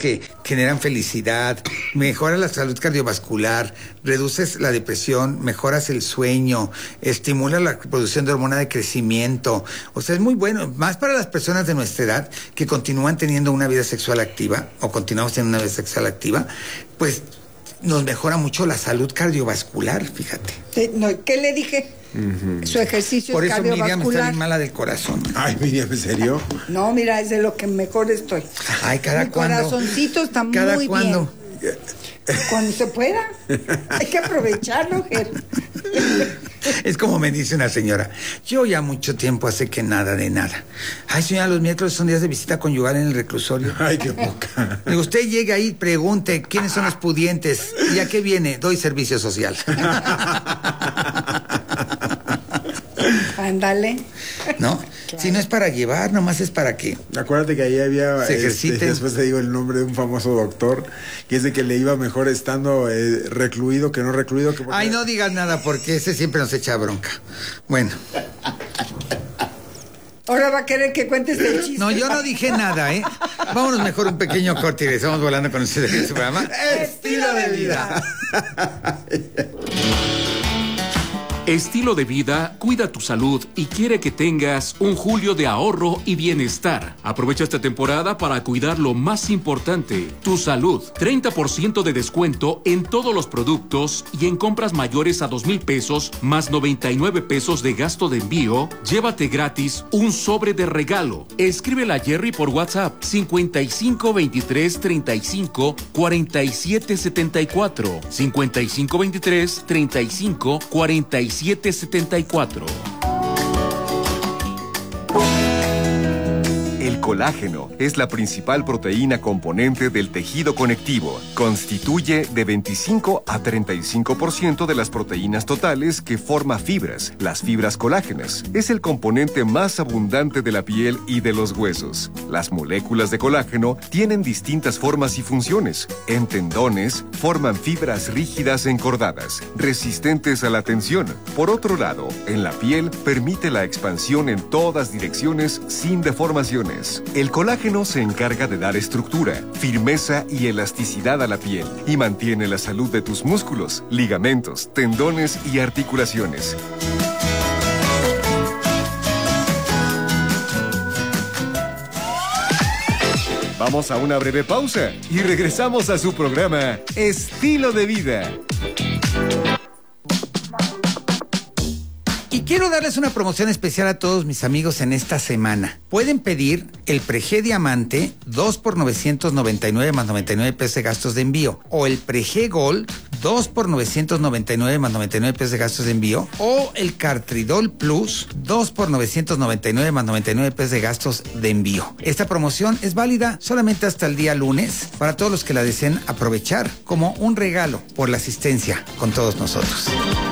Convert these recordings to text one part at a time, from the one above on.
que generan felicidad, mejoras la salud cardiovascular, reduces la depresión, mejoras el sueño, estimula la producción de hormona de crecimiento. O sea, es muy bueno, más para las personas de nuestra edad que continúan teniendo una vida sexual activa o continuamos teniendo una vida sexual activa, pues nos mejora mucho la salud cardiovascular, fíjate. ¿Qué le dije? Su ejercicio por es eso Miriam está bien cardiovascular. mala del corazón. Ay, Miriam, ¿en serio? No, mira, es de lo que mejor estoy. Ay, ¿cada Mi cuándo? corazoncito está ¿Cada muy cuándo? bien. Cuando se pueda. Hay que aprovecharlo, Ger. Es como me dice una señora, yo ya mucho tiempo hace que nada de nada. Ay, señora, los miércoles son días de visita conyugal en el reclusorio. Ay, qué poca. Digo, usted llega ahí, pregunte quiénes son los pudientes y a qué viene, doy servicio social. Ándale. ¿No? Si no es para llevar, nomás es para que Acuérdate que ahí había, se ejerciten. después te digo el nombre de un famoso doctor, que es de que le iba mejor estando recluido que no recluido. Que porque... Ay, no digas nada porque ese siempre nos echa bronca. Bueno. Ahora va a querer que cuentes el chiste. No, yo no dije nada, ¿eh? Vámonos mejor un pequeño corte y regresamos volando con ustedes en su programa Estilo de vida. Estilo de Vida cuida tu salud y quiere que tengas un julio de ahorro y bienestar. Aprovecha esta temporada para cuidar lo más importante, tu salud. 30% de descuento en todos los productos y en compras mayores a 2,000 pesos más 99 pesos de gasto de envío, llévate gratis un sobre de regalo. Escríbele a Jerry por WhatsApp 55 23 35 47 74 55 23 35 47 74. El colágeno es la principal proteína componente del tejido conectivo. Constituye de 25 a 35% de las proteínas totales que forma fibras, las fibras colágenas. Es el componente más abundante de la piel y de los huesos. Las moléculas de colágeno tienen distintas formas y funciones. En tendones, forman fibras rígidas encordadas, resistentes a la tensión. Por otro lado, en la piel, permite la expansión en todas direcciones sin deformaciones. El colágeno se encarga de dar estructura, firmeza y elasticidad a la piel y mantiene la salud de tus músculos, ligamentos, tendones y articulaciones. Vamos a una breve pausa y regresamos a su programa Estilo de Vida. Y quiero darles una promoción especial a todos mis amigos en esta semana. Pueden pedir el Prege Diamante 2 por 999 más 99 pesos de gastos de envío. O el Prege Gold 2 por 999 más 99 pesos de gastos de envío. O el Cartridol Plus 2 por 999 más 99 pesos de gastos de envío. Esta promoción es válida solamente hasta el día lunes para todos los que la deseen aprovechar como un regalo por la asistencia con todos nosotros.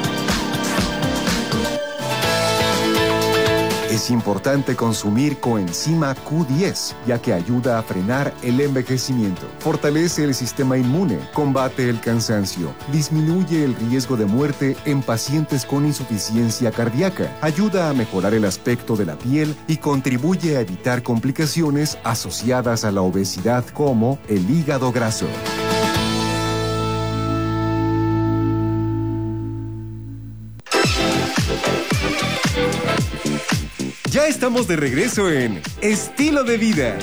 Es importante consumir coenzima Q10, ya que ayuda a frenar el envejecimiento, fortalece el sistema inmune, combate el cansancio, disminuye el riesgo de muerte en pacientes con insuficiencia cardíaca, ayuda a mejorar el aspecto de la piel y contribuye a evitar complicaciones asociadas a la obesidad como el hígado graso. Ya estamos de regreso en Estilo de Vida.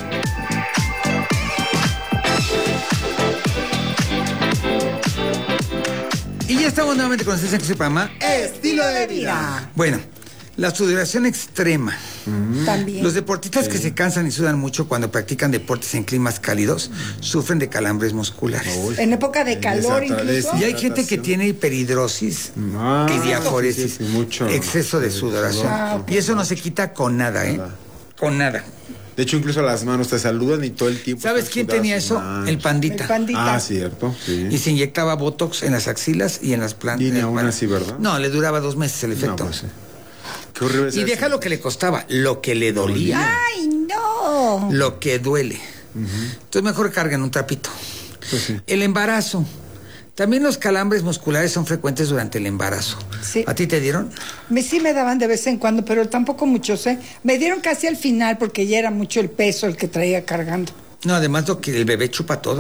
Y ya estamos nuevamente con ustedes en su programa Estilo de Vida. Bueno, la sudoración extrema. También. Los deportistas que se cansan y sudan mucho cuando practican deportes en climas cálidos sufren de calambres musculares. En época de calor incluso. Y hay gente que tiene hiperhidrosis y diaforesis, sí, mucho exceso de sudoración. ok. Y eso no se quita con nada, ¿eh? Con nada. De hecho, incluso las manos te saludan y todo el tiempo. ¿Sabes están quién sudadas tenía y eso? manchas. El Pandita. El Pandita. Ah, cierto, sí. Y se inyectaba botox en las axilas y en las plantas. Y ni aún así, ¿verdad? No, le duraba 2 meses el efecto. No, pues sí. Qué horrible es Y eso. deja lo que le costaba, lo que le dolía, ¡Ay, no! lo que duele. Entonces mejor carguen un trapito. Pues sí. El embarazo. También los calambres musculares son frecuentes durante el embarazo. Sí. ¿A ti te dieron? Sí me daban de vez en cuando, pero tampoco muchos, ¿eh? Me dieron casi al final porque ya era mucho el peso el que traía cargando. No, además lo que el bebé chupa todo.